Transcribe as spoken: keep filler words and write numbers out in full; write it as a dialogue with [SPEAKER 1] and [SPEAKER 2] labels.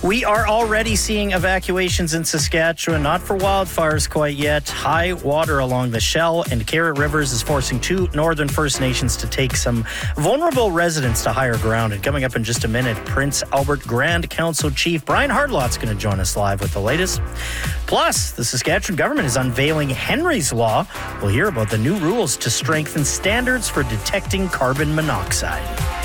[SPEAKER 1] We are already seeing evacuations in Saskatchewan, not for wildfires quite yet. High water along the Shell and Carrot Rivers is forcing two northern First Nations to take some vulnerable residents to higher ground. And coming up in just a minute, Prince Albert Grand Council Chief Brian Hardlott's going to join us live with the latest. Plus, the Saskatchewan government is unveiling Henry's Law. We'll hear about the new rules to strengthen standards for detecting carbon monoxide.